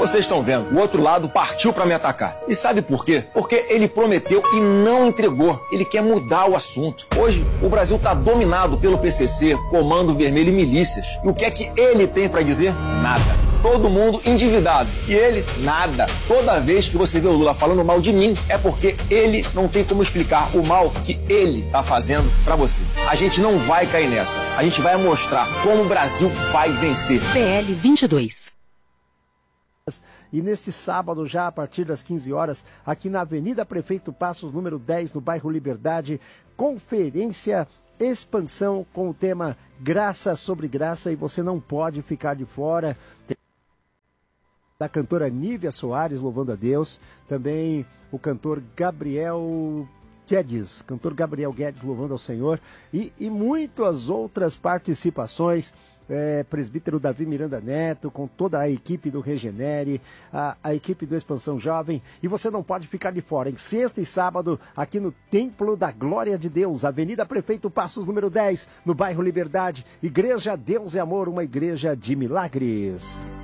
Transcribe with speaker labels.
Speaker 1: vocês estão vendo, o outro lado partiu para me atacar. E sabe por quê? Porque ele prometeu e não entregou. Ele quer mudar o assunto. Hoje, o Brasil está dominado pelo PCC, Comando Vermelho e milícias. E o que é que ele tem para dizer? Nada. Todo mundo endividado. E ele, nada. Toda vez que você vê o Lula falando mal de mim, é porque ele não tem como explicar o mal que ele tá fazendo pra você. A gente não vai cair nessa. A gente vai mostrar como o Brasil vai vencer.
Speaker 2: PL 22.
Speaker 3: E neste sábado, já a partir das 15 horas, aqui na Avenida Prefeito Passos, número 10, no bairro Liberdade, conferência Expansão com o tema Graça sobre Graça, e você não pode ficar de fora. Da cantora Nívia Soares, louvando a Deus. Também o cantor Gabriel Guedes, louvando ao Senhor. E muitas outras participações. Presbítero Davi Miranda Neto, com toda a equipe do Regenere, a equipe do Expansão Jovem. E você não pode ficar de fora. Em sexta e sábado, aqui no Templo da Glória de Deus, Avenida Prefeito Passos, número 10, no bairro Liberdade. Igreja Deus é Amor, uma igreja de milagres.